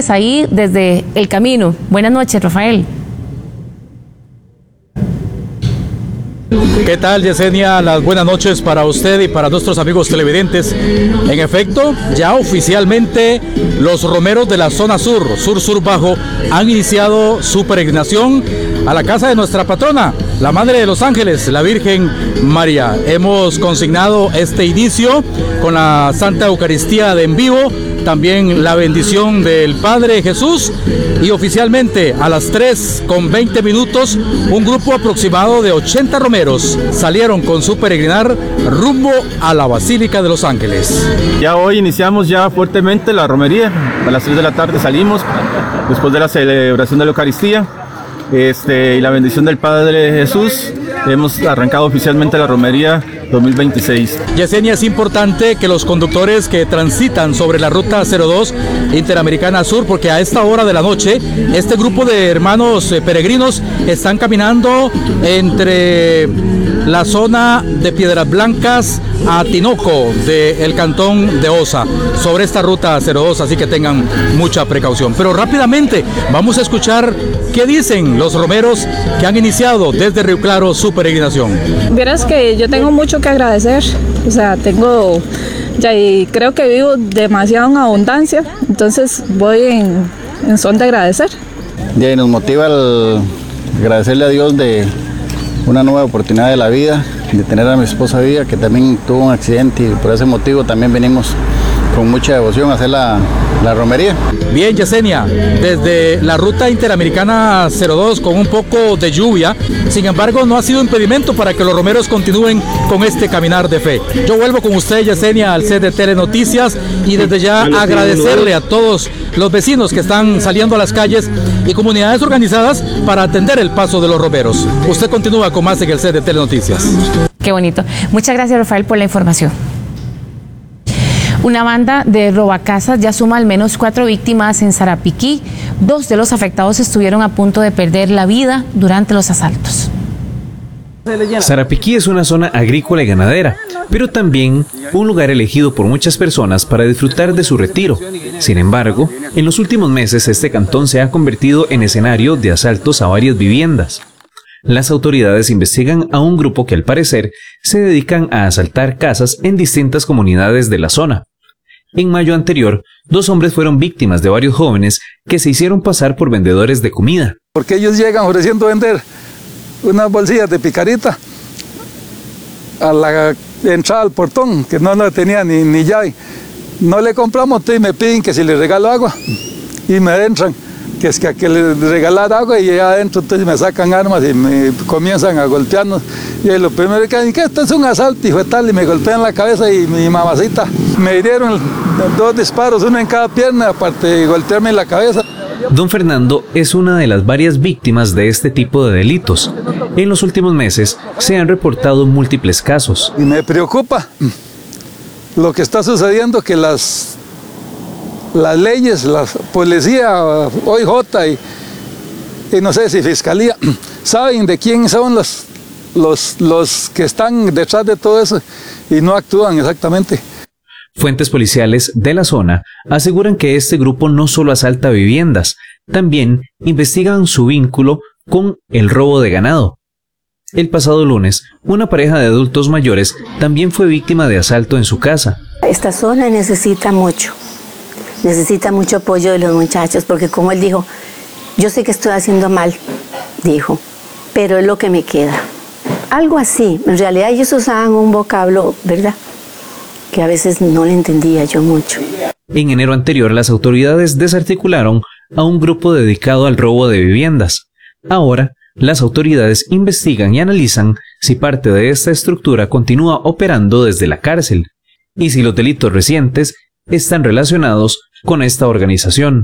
Rodríguez ahí desde El Camino. Buenas noches, Rafael. ¿Qué tal, Yesenia? Las buenas noches para usted y para nuestros amigos televidentes. En efecto, ya oficialmente los romeros de la zona sur, sur bajo, han iniciado su peregrinación a la casa de nuestra patrona, la Madre de los Ángeles, la Virgen María. Hemos consignado este inicio con la Santa Eucaristía de en vivo, también la bendición del Padre Jesús, y oficialmente a las 3:20 un grupo aproximado de 80 romeros salieron con su peregrinar rumbo a la Basílica de los Ángeles. Ya hoy iniciamos ya fuertemente la romería. A las 3 de la tarde salimos después de la celebración de la Eucaristía y la bendición del Padre Jesús. Hemos arrancado oficialmente la romería 2026. Yesenia, es importante que los conductores que transitan sobre la ruta 02 Interamericana Sur, porque a esta hora de la noche este grupo de hermanos peregrinos están caminando entre la zona de Piedras Blancas a Tinoco del cantón de Osa, sobre esta ruta 02, así que tengan mucha precaución. Pero rápidamente vamos a escuchar qué dicen los romeros que han iniciado desde Río Claro su peregrinación. Vieras que yo tengo mucho que agradecer, o sea, y creo que vivo demasiado en abundancia, entonces voy en son de agradecer. Y nos motiva el agradecerle a Dios de una nueva oportunidad de la vida, de tener a mi esposa viva, que también tuvo un accidente, y por ese motivo también venimos con mucha devoción a hacer la romería. Bien, Yesenia, desde la ruta Interamericana 02 con un poco de lluvia, sin embargo no ha sido impedimento para que los romeros continúen con este caminar de fe. Yo vuelvo con usted, Yesenia, al set de Telenoticias, y desde ya agradecerle a todos los vecinos que están saliendo a las calles y comunidades organizadas para atender el paso de los romeros. Usted continúa con más en el set de Telenoticias. Qué bonito. Muchas gracias, Rafael, por la información. Una banda de robacasas ya suma al menos 4 víctimas en Sarapiquí. 2 de los afectados estuvieron a punto de perder la vida durante los asaltos. Sarapiquí es una zona agrícola y ganadera, pero también un lugar elegido por muchas personas para disfrutar de su retiro. Sin embargo, en los últimos meses este cantón se ha convertido en escenario de asaltos a varias viviendas. Las autoridades investigan a un grupo que al parecer se dedican a asaltar casas en distintas comunidades de la zona. En mayo anterior, 2 hombres fueron víctimas de varios jóvenes que se hicieron pasar por vendedores de comida. Porque ellos llegan ofreciendo vender unas bolsillas de picarita a la entrada al portón, que no tenía ni llave. No le compramos, y me piden que si le regalo agua y me entran. Que es que le regalar agua y allá adentro entonces me sacan armas y me comienzan a golpearnos. Y lo primero que dicen, que esto es un asalto, hijo de tal, y me golpean la cabeza y mi mamacita. Me dieron 2 disparos, uno en cada pierna, aparte de golpearme en la cabeza. Don Fernando es una de las varias víctimas de este tipo de delitos. En los últimos meses se han reportado múltiples casos. Y me preocupa lo que está sucediendo, que las leyes, la policía, OIJ y no sé si fiscalía, saben de quién son los que están detrás de todo eso y no actúan exactamente. Fuentes policiales de la zona aseguran que este grupo no solo asalta viviendas, también investigan su vínculo con el robo de ganado. El pasado lunes, una pareja de adultos mayores también fue víctima de asalto en su casa. Esta zona necesita mucho apoyo de los muchachos, porque como él dijo, yo sé que estoy haciendo mal, dijo, pero es lo que me queda. Algo así, en realidad ellos usaban un vocablo, ¿verdad?, que a veces no le entendía yo mucho. En enero anterior, las autoridades desarticularon a un grupo dedicado al robo de viviendas. Ahora, las autoridades investigan y analizan si parte de esta estructura continúa operando desde la cárcel y si los delitos recientes están relacionados con esta organización.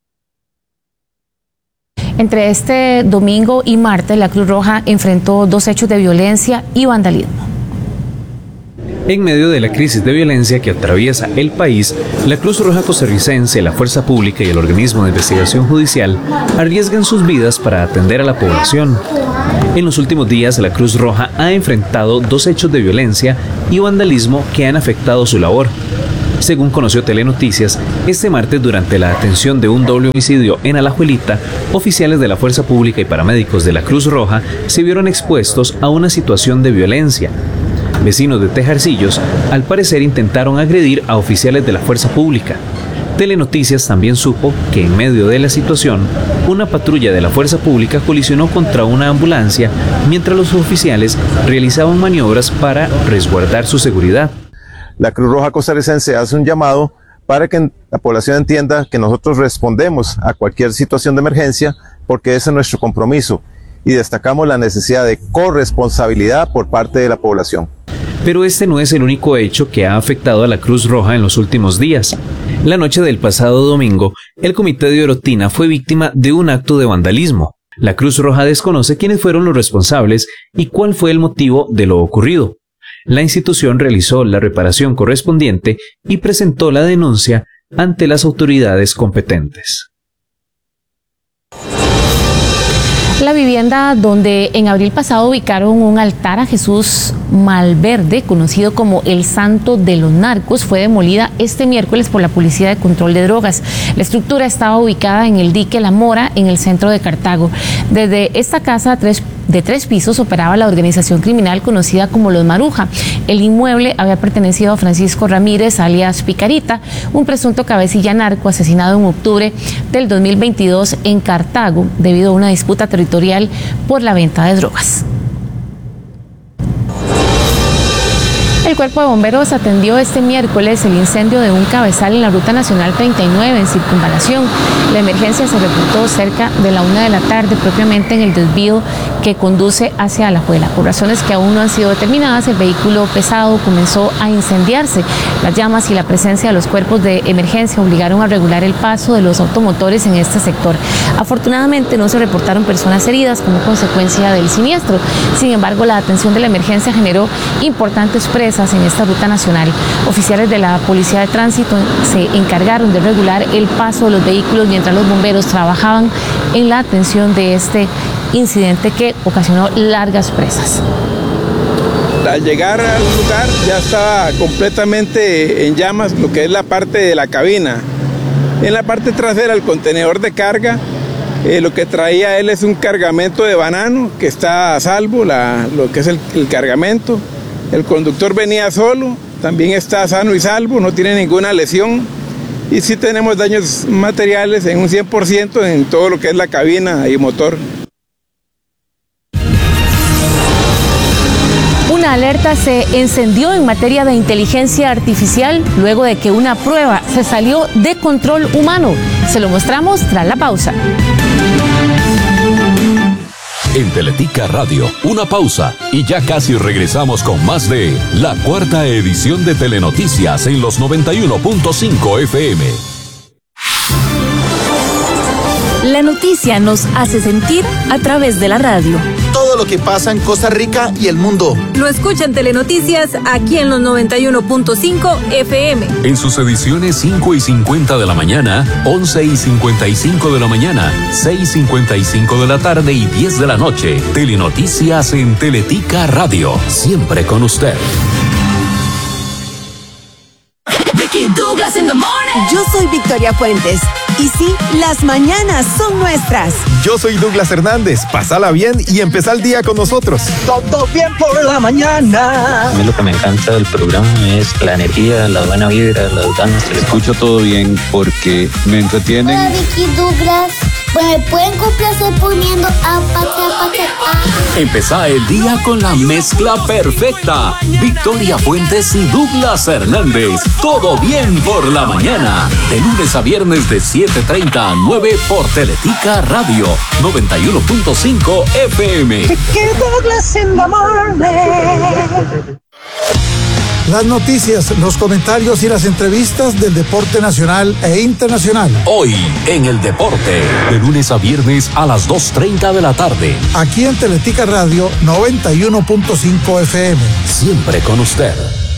Entre este domingo y martes, la Cruz Roja enfrentó 2 hechos de violencia y vandalismo. En medio de la crisis de violencia que atraviesa el país, la Cruz Roja Costarricense, la Fuerza Pública y el Organismo de Investigación Judicial arriesgan sus vidas para atender a la población. En los últimos días, la Cruz Roja ha enfrentado 2 hechos de violencia y vandalismo que han afectado su labor. Según conoció Telenoticias, este martes durante la atención de un doble homicidio en Alajuelita, oficiales de la Fuerza Pública y paramédicos de la Cruz Roja se vieron expuestos a una situación de violencia. Vecinos de Tejarcillos, al parecer, intentaron agredir a oficiales de la Fuerza Pública. Telenoticias también supo que en medio de la situación, una patrulla de la Fuerza Pública colisionó contra una ambulancia mientras los oficiales realizaban maniobras para resguardar su seguridad. La Cruz Roja costarricense hace un llamado para que la población entienda que nosotros respondemos a cualquier situación de emergencia porque ese es nuestro compromiso y destacamos la necesidad de corresponsabilidad por parte de la población. Pero este no es el único hecho que ha afectado a la Cruz Roja en los últimos días. La noche del pasado domingo, el Comité de Orotina fue víctima de un acto de vandalismo. La Cruz Roja desconoce quiénes fueron los responsables y cuál fue el motivo de lo ocurrido. La institución realizó la reparación correspondiente y presentó la denuncia ante las autoridades competentes. La vivienda donde en abril pasado ubicaron un altar a Jesús Malverde, conocido como el Santo de los Narcos, fue demolida este miércoles por la Policía de Control de Drogas. La estructura estaba ubicada en el dique La Mora, en el centro de Cartago. Desde esta casa de tres pisos operaba la organización criminal conocida como Los Maruja. El inmueble había pertenecido a Francisco Ramírez, alias Picarita, un presunto cabecilla narco asesinado en octubre del 2022 en Cartago debido a una disputa territorial por la venta de drogas. El Cuerpo de Bomberos atendió este miércoles el incendio de un cabezal en la Ruta Nacional 39 en Circunvalación. La emergencia se reportó cerca de la 1 de la tarde, propiamente en el desvío que conduce hacia Alajuela. Por razones que aún no han sido determinadas, el vehículo pesado comenzó a incendiarse. Las llamas y la presencia de los cuerpos de emergencia obligaron a regular el paso de los automotores en este sector. Afortunadamente no se reportaron personas heridas como consecuencia del siniestro. Sin embargo, la atención de la emergencia generó importantes presas en esta ruta nacional. Oficiales de la Policía de Tránsito se encargaron de regular el paso de los vehículos mientras los bomberos trabajaban en la atención de este incidente que ocasionó largas presas. Al llegar al lugar ya estaba completamente en llamas lo que es la parte de la cabina. En la parte trasera, el contenedor de carga, lo que traía él es un cargamento de banano que está a salvo, lo que es el cargamento. El conductor venía solo, también está sano y salvo, no tiene ninguna lesión. Y sí tenemos daños materiales en un 100% en todo lo que es la cabina y motor. Una alerta se encendió en materia de inteligencia artificial luego de que una prueba se salió de control humano. Se lo mostramos tras la pausa. En Teletica Radio, una pausa y ya casi regresamos con más de la cuarta edición de Telenoticias en los 91.5 FM. La noticia nos hace sentir a través de la radio. Todo lo que pasa en Costa Rica y el mundo. Lo escuchan Telenoticias aquí en los 91.5 FM. En sus ediciones 5:50 de la mañana, 11:55 de la mañana, 6:55 de la tarde y 10 de la noche. Telenoticias en Teletica Radio. Siempre con usted. Yo soy Victoria Fuentes. Y sí, las mañanas son nuestras. Yo soy Douglas Hernández. Pásala bien y empezá el día con nosotros. Todo bien por la mañana. A mí lo que me encanta del programa es la energía, la buena vibra, las ganas. Escucho todo bien porque me entretienen. Hola, Vicky, Douglas. Pues me pueden complacer poniendo Empezá el día con la mezcla perfecta. Victoria Fuentes y Douglas Hernández. Todo bien por la mañana. De lunes a viernes de 7:30 a 9 por Teletica Radio 91.5 FM. Douglas in the morning. Las noticias, los comentarios y las entrevistas del deporte nacional e internacional. Hoy en el deporte, de lunes a viernes a las 2:30 de la tarde. Aquí en Teletica Radio 91.5 FM. Siempre con usted.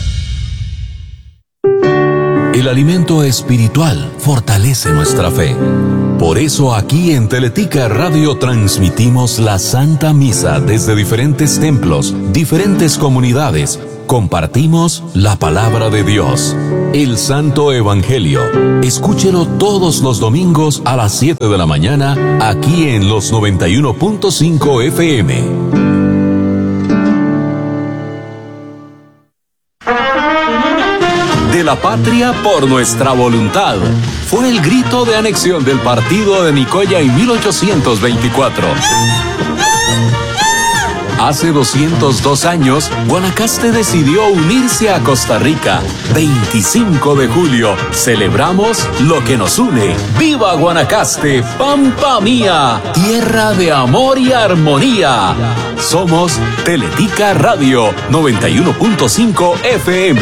El alimento espiritual fortalece nuestra fe. Por eso aquí en Teletica Radio transmitimos la Santa Misa desde diferentes templos, diferentes comunidades, compartimos la palabra de Dios, el Santo Evangelio. Escúchelo todos los domingos a las 7 de la mañana, aquí en los 91.5 FM. De la patria por nuestra voluntad. Fue el grito de anexión del partido de Nicoya en 1824. Hace 202 años, Guanacaste decidió unirse a Costa Rica. 25 de julio, celebramos lo que nos une. ¡Viva Guanacaste, Pampa Mía! Tierra de amor y armonía. Somos Teletica Radio 91.5 FM.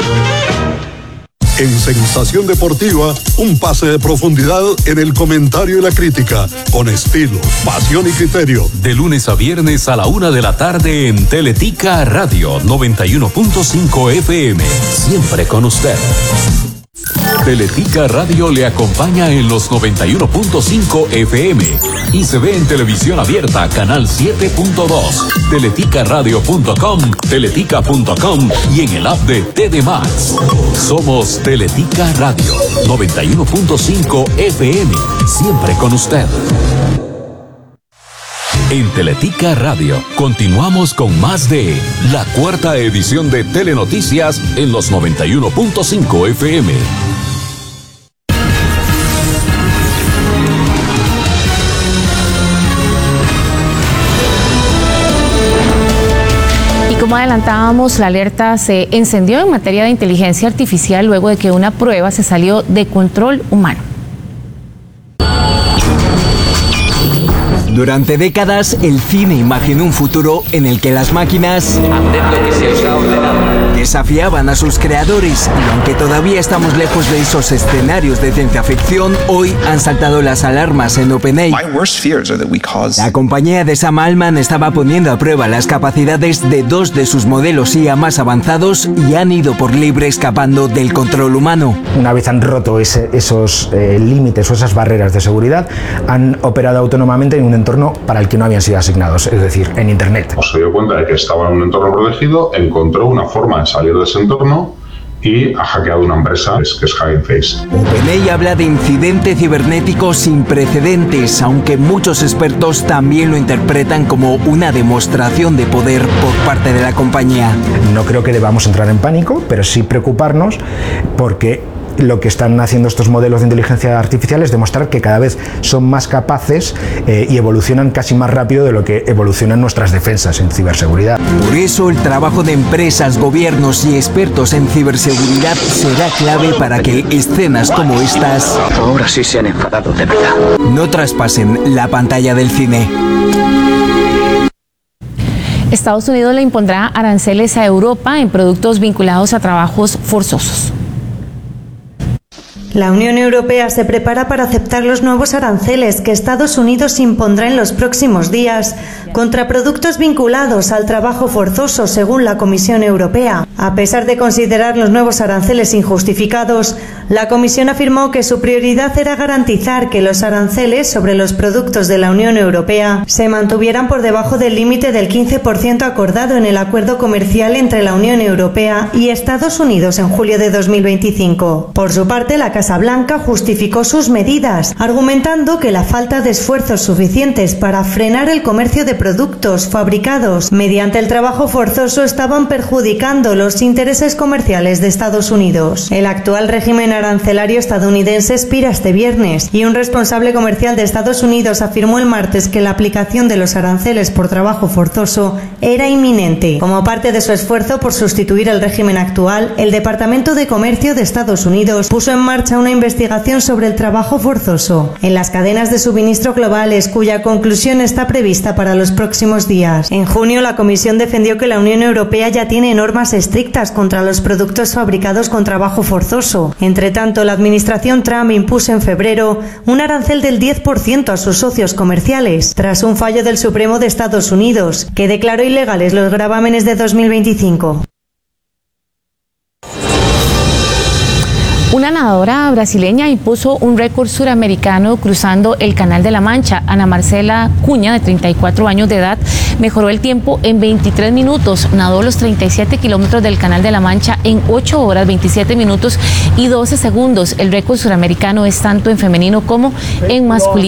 En Sensación Deportiva, un pase de profundidad en el comentario y la crítica, con estilo, pasión y criterio. De lunes a viernes a la 1 de la tarde en Teletica Radio 91.5 FM. Siempre con usted. Teletica Radio le acompaña en los 91.5 FM y se ve en televisión abierta, canal 7.2, teleticaradio.com, teletica.com y en el app de TD Max. Somos Teletica Radio 91.5 FM, siempre con usted. En Teletica Radio continuamos con más de la cuarta edición de Telenoticias en los 91.5 FM. Como adelantábamos, la alerta se encendió en materia de inteligencia artificial luego de que una prueba se salió de control humano. Durante décadas, el cine imaginó un futuro en el que las máquinas desafiaban a sus creadores, y aunque todavía estamos lejos de esos escenarios de ciencia ficción, hoy han saltado las alarmas en OpenAI. La compañía de Sam Altman estaba poniendo a prueba las capacidades de 2 de sus modelos IA más avanzados y han ido por libre escapando del control humano. Una vez han roto esos límites o esas barreras de seguridad, han operado autónomamente en un entorno para el que no habían sido asignados, es decir, en Internet. Se dio cuenta de que estaba en un entorno protegido, encontró una forma de salir de ese entorno y ha hackeado una empresa que es Hugging Face. OpenAI habla de incidente cibernético sin precedentes, aunque muchos expertos también lo interpretan como una demostración de poder por parte de la compañía. No creo que debamos entrar en pánico, pero sí preocuparnos porque lo que están haciendo estos modelos de inteligencia artificial es demostrar que cada vez son más capaces y evolucionan casi más rápido de lo que evolucionan nuestras defensas en ciberseguridad. Por eso el trabajo de empresas, gobiernos y expertos en ciberseguridad será clave para que escenas como estas ahora sí se han enfadado de verdad. No traspasen la pantalla del cine. Estados Unidos le impondrá aranceles a Europa en productos vinculados a trabajos forzosos. La Unión Europea se prepara para aceptar los nuevos aranceles que Estados Unidos impondrá en los próximos días contra productos vinculados al trabajo forzoso, según la Comisión Europea. A pesar de considerar los nuevos aranceles injustificados, la Comisión afirmó que su prioridad era garantizar que los aranceles sobre los productos de la Unión Europea se mantuvieran por debajo del límite del 15% acordado en el acuerdo comercial entre la Unión Europea y Estados Unidos en julio de 2025. Por su parte, la Casa Blanca justificó sus medidas, argumentando que la falta de esfuerzos suficientes para frenar el comercio de productos fabricados mediante el trabajo forzoso estaban perjudicando los intereses comerciales de Estados Unidos. El actual régimen arancelario estadounidense expira este viernes y un responsable comercial de Estados Unidos afirmó el martes que la aplicación de los aranceles por trabajo forzoso era inminente. Como parte de su esfuerzo por sustituir el régimen actual, el Departamento de Comercio de Estados Unidos puso en marcha una investigación sobre el trabajo forzoso en las cadenas de suministro globales, cuya conclusión está prevista para los próximos días. En junio, la Comisión defendió que la Unión Europea ya tiene normas estrictas contra los productos fabricados con trabajo forzoso. Entre tanto, la administración Trump impuso en febrero un arancel del 10% a sus socios comerciales, tras un fallo del Supremo de Estados Unidos, que declaró ilegales los gravámenes de 2025. Una nadadora brasileña impuso un récord suramericano cruzando el Canal de la Mancha. Ana Marcela Cuña, de 34 años de edad, mejoró el tiempo en 23 minutos. Nadó los 37 kilómetros del Canal de la Mancha en 8 horas, 27 minutos y 12 segundos. El récord suramericano es tanto en femenino como en masculino.